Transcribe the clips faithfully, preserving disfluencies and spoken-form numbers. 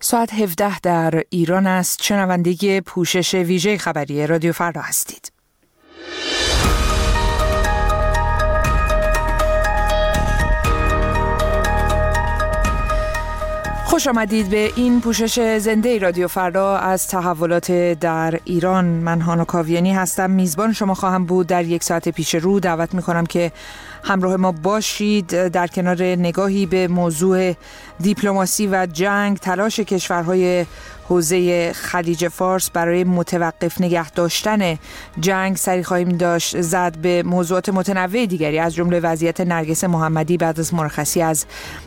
ساعت هفده در ایران است. شنونده پوشش ویژه خبری رادیو فردا هستید. خوش آمدید به این پوشش زنده رادیو فردا از تحولات در ایران. من هانا کاویانی هستم، میزبان شما خواهم بود در یک ساعت پیش رو. دعوت میکنم که همراه ما باشید در کنار نگاهی به موضوع دیپلماسی و جنگ، تلاش کشورهای حوزه خلیج فارس برای متوقف نگه داشتن جنگ سری خواهیم داشت زد به موضوعات متنوع دیگری، از جمله وضعیت نرگس محمدی بعد از مرخصی از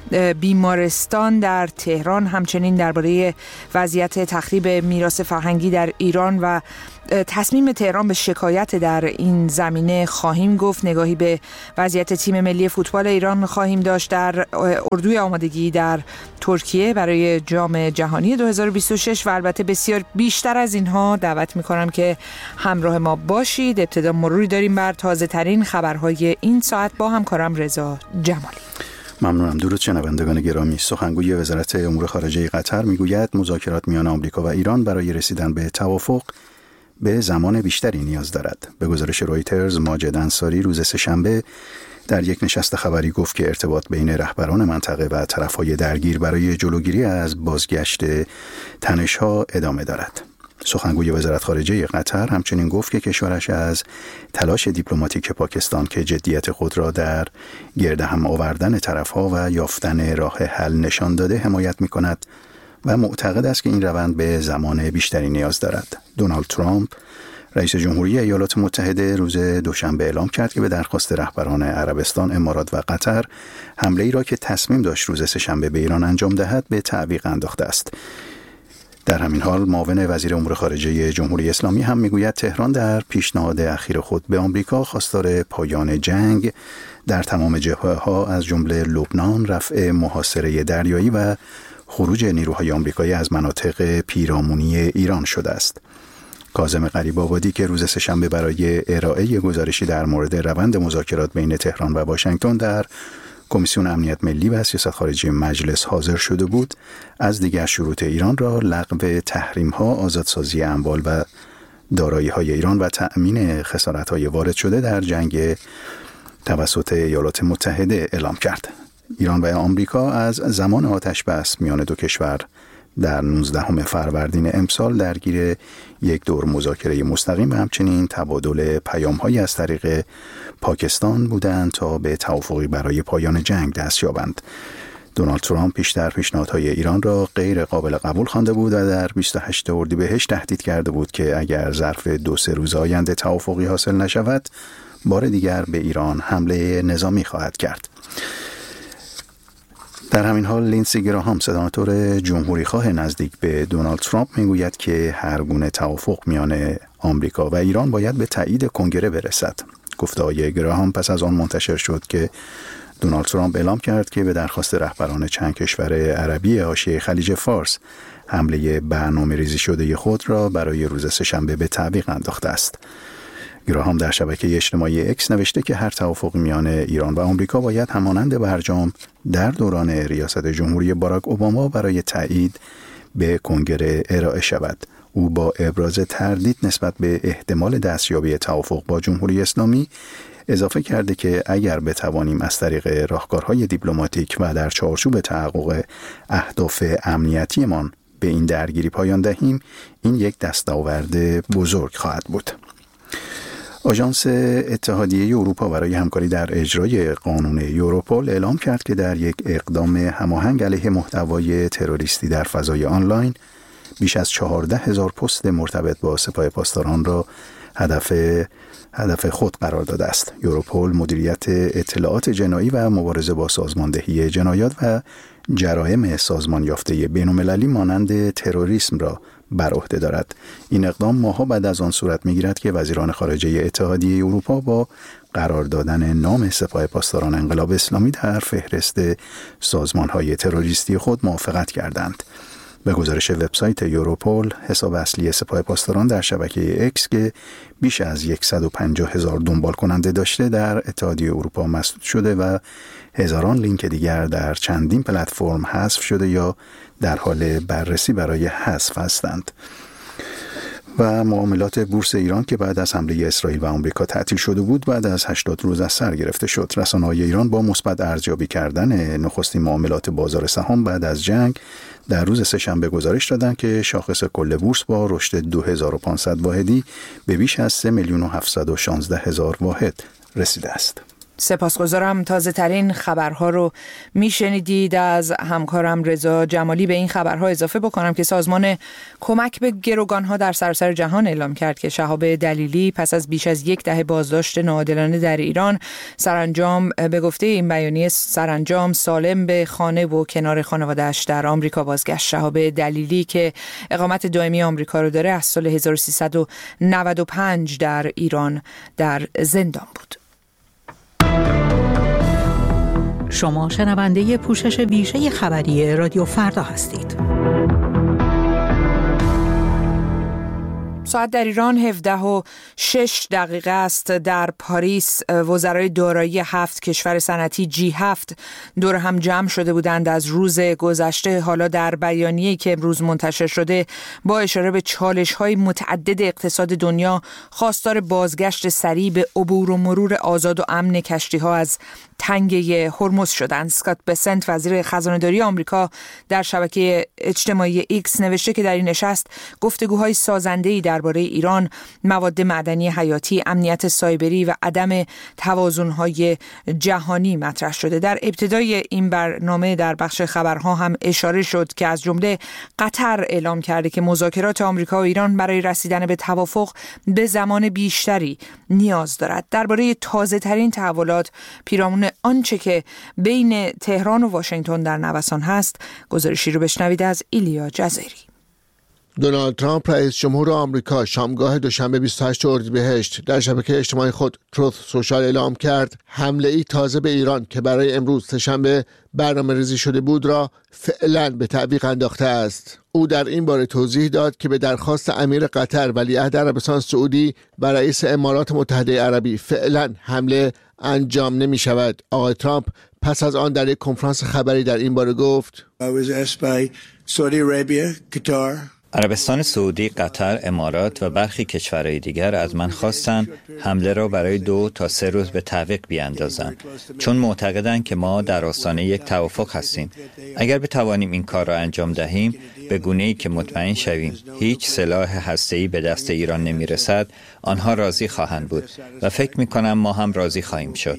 بیمارستان در تهران، همچنین درباره وضعیت تخریب میراث فرهنگی در ایران و تصمیم تهران به شکایت در این زمینه خواهیم گفت. نگاهی به وضعیت تیم ملی فوتبال ایران خواهیم داشت در اردوی آمادگی در ترکیه برای جام جهانی دو هزار و بیست و شش و البته بسیار بیشتر از اینها. دعوت میکنم که همراه ما باشید. ابتدا مروری داریم بر تازه ترین خبرهای این ساعت با همکارم رضا جمالی. ممنونم. درود شنوندگان گرامی. سخنگوی وزارت امور خارجه قطر میگوید مذاکرات میان آمریکا و ایران برای رسیدن به توافق به زمان بیشتری نیاز دارد. به گزارش رویترز، ماجد انصاری روز سه‌شنبه در یک نشست خبری گفت که ارتباط بین رهبران منطقه و طرفهای درگیر برای جلوگیری از بازگشت تنش‌ها ادامه دارد. سخنگوی وزارت خارجه قطر همچنین گفت که کشورش از تلاش دیپلماتیک پاکستان که جدیت خود را در گرد هم آوردن طرفها و یافتن راه حل نشان داده حمایت می‌کند و معتقد است که این روند به زمان بیشتری نیاز دارد. دونالد ترامپ رئیس جمهوری ایالات متحده روز دوشنبه اعلام کرد که به درخواست رهبران عربستان، امارات و قطر حمله ای را که تصمیم داشت روز سه‌شنبه به ایران انجام دهد به تعویق انداخته است. در همین حال معاون وزیر امور خارجه جمهوری اسلامی هم میگوید تهران در پیشنهاد اخیر خود به آمریکا خواستار پایان جنگ در تمام جبهه‌ها از جمله لبنان، رفع محاصره دریایی و خروج نیروهای آمریکایی از مناطق پیرامونی ایران شده است. کاظم غریب‌آبادی که روز سه‌شنبه برای ارائه گزارشی در مورد روند مذاکرات بین تهران و واشنگتن در کمیسیون امنیت ملی و سیاست خارجی مجلس حاضر شده بود، از دیگر شروط ایران را لغو تحریم‌ها، آزادسازی اموال و دارایی‌های ایران و تأمین خسارت‌های وارد شده در جنگ توسط ایالات متحده اعلام کرد. ایران و آمریکا از زمان آتش بس میان دو کشور در نوزدهم فروردین امسال درگیر یک دور مذاکره مستقیم و همچنین تبادل پیام‌هایی از طریق پاکستان بودند تا به توافقی برای پایان جنگ دست یابند. دونالد ترامپ پیشتر پیشنهادهای ایران را غیر قابل قبول خوانده بود و در بیست و هشتم اردیبهشت تهدید کرده بود که اگر ظرف دو سه روز آینده توافقی حاصل نشود، بار دیگر به ایران حمله نظامی خواهد کرد. در همین حال لینسی گراهام، سناتور جمهوری خواه نزدیک به دونالد ترامپ، میگوید که هر گونه توافق میان آمریکا و ایران باید به تایید کنگره برسد. گفته‌های گراهام پس از آن منتشر شد که دونالد ترامپ اعلام کرد که به درخواست رهبران چند کشور عربی حاشیه خلیج فارس حمله برنامه‌ریزی شده خود را برای روز سه‌شنبه به تعویق انداخته است. گراهام در شبکه اجتماعی اکس نوشته که هر توافق میان ایران و آمریکا باید همانند برجام در دوران ریاست جمهوری باراک اوباما برای تایید به کنگره ارائه شود. او با ابراز تردید نسبت به احتمال دستیابی توافق با جمهوری اسلامی اضافه کرده که اگر بتوانیم از طریق راهکارهای دیپلماتیک و در چارچوب تحقق اهداف امنیتیمان به این درگیری پایان دهیم، این یک دستاورد بزرگ خواهد بود. آژانس اتحادیه اروپا برای همکاری در اجرای قانون یوروپول اعلام کرد که در یک اقدام هماهنگ علیه محتوای تروریستی در فضای آنلاین بیش از چهارده هزار پست مرتبط با سپاه پاسداران را هدف هدف خود قرار داده است. یوروپول مدیریت اطلاعات جنایی و مبارزه با سازماندهی جنایات و جرایم سازمان یافته بین‌المللی مانند تروریسم را بر عهده دارد. این اقدام ماه‌ها بعد از آن صورت می‌گیرد که وزیران خارجه اتحادیه اروپا با قرار دادن نام سپاه پاسداران انقلاب اسلامی در فهرست سازمان‌های تروریستی خود موافقت کردند. به گزارش وبسایت یوروپول، حساب اصلی سپاه پاسداران در شبکه اکس که بیش از صد و پنجاه هزار دنبال کننده داشته در اتحادیه اروپا مسدود شده و هزاران لینک دیگر در چندین پلتفرم حذف شده یا در حال بررسی برای حذف هستند. و معاملات بورس ایران که بعد از حمله اسرائیل و آمریکا تعطیل شده بود بعد از هشتاد روز از سر گرفته شد. رسانه‌های ایران با مثبت ارزیابی کردن نخستین معاملات بازار سهام بعد از جنگ در روز سه‌شنبه گزارش دادند که شاخص کل بورس با رشد دو هزار و پانصد واحدی به بیش از سه میلیون و هفتصد و شانزده هزار واحد رسیده است. سپاسگزارم. تازه ترین خبرها رو میشنیدید از همکارم رضا جمالی. به این خبرها اضافه بکنم که سازمان کمک به گروگانها در سراسر جهان اعلام کرد که شهاب دلیلی پس از بیش از یک دهه بازداشت ناعادلانه در ایران سرانجام به گفته این بیانیه سرانجام سالم به خانه و کنار خانواده‌اش در آمریکا بازگشت. شهاب دلیلی که اقامت دائمی آمریکا رو داره از سال هزار و سیصد و نود و پنج در ایران در زندان بود. شما شنونده پوشش ویژه خبری رادیو فردا هستید. ساعت در ایران هفده و شش دقیقه است. در پاریس وزرای دارایی هفت کشور صنعتی جی هفت دور هم جمع شده بودند از روز گذشته. حالا در بیانیه‌ای که امروز منتشر شده با اشاره به چالش‌های متعدد اقتصاد دنیا خواستار بازگشت سریع به عبور و مرور آزاد و امن کشتی‌ها از تنگه هرمز شدند. اسکات بسنت وزیر خزانه‌داری آمریکا در شبکه اجتماعی ایکس نوشته که در این نشست گفتگوهای سازنده‌ای درباره ایران، مواد معدنی حیاتی، امنیت سایبری و عدم توازن‌های جهانی مطرح شده. در ابتدای این برنامه در بخش خبرها هم اشاره شد که از جمله قطر اعلام کرده که مذاکرات آمریکا و ایران برای رسیدن به توافق به زمان بیشتری نیاز دارد. درباره تازه‌ترین تحولات پیرامون آنچه که بین تهران و واشنگتن در نوسان هست، گزارشی رو بشنوید از ایلیا جزیری. دونالد ترامپ رئیس جمهور آمریکا شامگاه دوشنبه بیست و هشت اردیبهشت در شبکه اجتماعی خود تروث سوشال اعلام کرد حمله ای تازه به ایران که برای امروز سه‌شنبه برنامه ریزی شده بود را فعلا به تعویق انداخته است. او در این باره توضیح داد که به درخواست امیر قطر ولیعهد عربستان سعودی و رئیس امارات متحده عربی فعلا حمله انجام نمی شود. آقای ترامپ پس از آن در یک کنفرانس خبری در این باره گفت عربستان سعودی، قطر، امارات و برخی کشورهای دیگر از من خواستند حمله را برای دو تا سه روز به تعویق بیاندازم، چون معتقدند که ما در آستانه یک توافق هستیم. اگر بتوانیم این کار را انجام دهیم، به گونه‌ای که مطمئن شویم هیچ سلاح هسته‌ای به دست ایران نمی‌رسد، آنها راضی خواهند بود و فکر می‌کنم ما هم راضی خواهیم شد.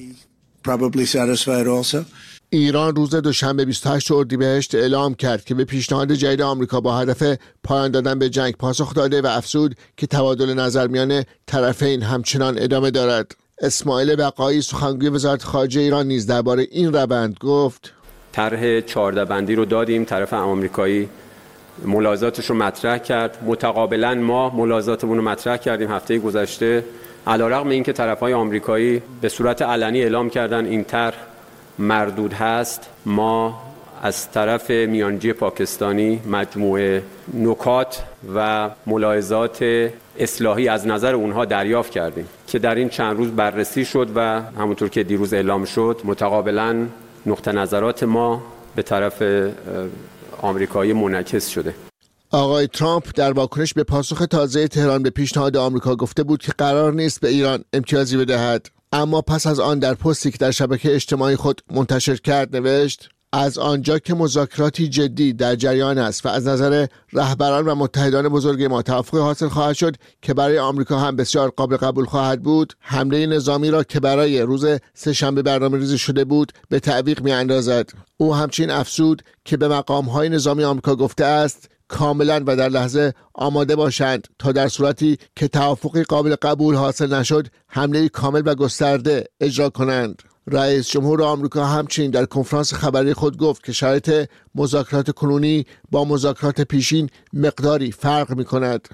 ایران روز دوشنبه بیست و هشت اردیبهشت اعلام کرد که به پیشنهاد جدید آمریکا با هدف پایان دادن به جنگ پاسخ داده و افزود که تبادل نظر میان طرفین همچنان ادامه دارد. اسماعیل بقایی سخنگوی وزارت خارجه ایران نیز درباره این روند گفت: طرح چهارده بندی رو دادیم، طرف آمریکایی ملاحظاتش رو مطرح کرد، متقابلا ما ملاحظاتمون رو مطرح کردیم هفته گذشته. علیرغم اینکه طرف‌های آمریکایی به صورت علنی اعلام کردن این طرح مردود هست، ما از طرف میانجی پاکستانی مجموعه نکات و ملاحظات اصلاحی از نظر اونها دریافت کردیم که در این چند روز بررسی شد و همونطور که دیروز اعلام شد متقابلا نقطه نظرات ما به طرف آمریکایی منعکس شده. آقای ترامپ در واکنش به پاسخ تازه تهران به پیشنهاد آمریکا گفته بود که قرار نیست به ایران امتیازی بدهد، اما پس از آن در پستی که در شبکه اجتماعی خود منتشر کرد نوشت: از آنجا که مذاکراتی جدی در جریان است و از نظر رهبران و متحدان بزرگ ما توافق حاصل خواهد شد که برای آمریکا هم بسیار قابل قبول خواهد بود، حمله نظامی را که برای روز سه‌شنبه برنامه‌ریزی شده بود به تعویق می‌اندازد. او همچنین افزود که به مقام‌های نظامی آمریکا گفته است کاملا و در لحظه آماده باشند تا در صورتی که توافقی قابل قبول حاصل نشد حمله کامل و گسترده اجرا کنند. رئیس جمهور آمریکا همچنین در کنفرانس خبری خود گفت که شرایط مذاکرات کنونی با مذاکرات پیشین مقداری فرق می کند.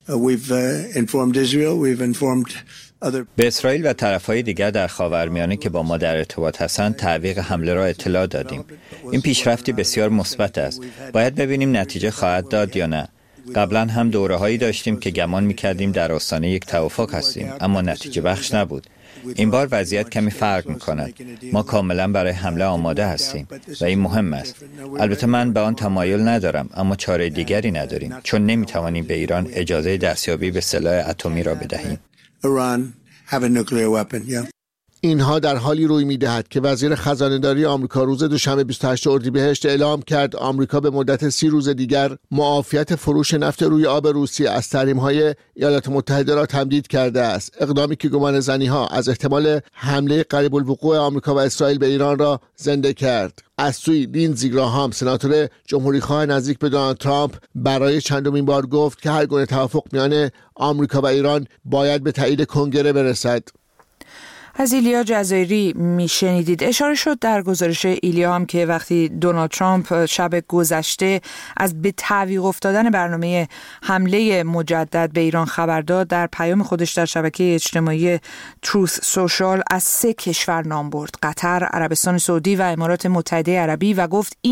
به اسرائیل و طرفهای دیگر در خاورمیانه که با ما در ارتباط هستند تعویق حمله را اطلاع دادیم. این پیشرفتی بسیار مثبت است. باید ببینیم نتیجه خواهد داد یا نه. قبلا هم دوره‌هایی داشتیم که گمان می‌کردیم در آستانه یک توافق هستیم، اما نتیجه بخش نبود. این بار وضعیت کمی فرق می‌کند. ما کاملا برای حمله آماده هستیم و این مهم است. البته من به آن تمایل ندارم، اما چاره دیگری نداریم، چون نمی‌توانیم به ایران اجازه دستیابی به سلاح اتمی را بدهیم. اینها در حالی روی می‌دهد که وزیر خزانه‌داری آمریکا روز دوشنبه بیست و هشتم اردیبهشت اعلام کرد آمریکا به مدت سی روز دیگر معافیت فروش نفت روی آب روسیه از تحریم‌های ایالات متحده را تمدید کرده است. اقدامی که گمان زنی‌ها از احتمال حمله قریب الوقوع آمریکا و اسرائیل به ایران را زنده کرد. از سوی لیندزی گراهام، سناتور جمهوریخواه نزدیک به دونالد ترامپ، برای چندمین بار گفت که هر گونه توافق میان آمریکا و ایران باید به تایید کنگره برسد. از ایلیا جزایری میشنیدید. اشاره شد در گزارش ایلیا هم که وقتی دونالد ترامپ شب گذشته از به تعویق افتادن برنامه حمله مجدد به ایران خبر داد، در پیام خودش در شبکه اجتماعی تروث سوشال از سه کشور نام برد: قطر، عربستان سعودی و امارات متحده عربی، و گفت این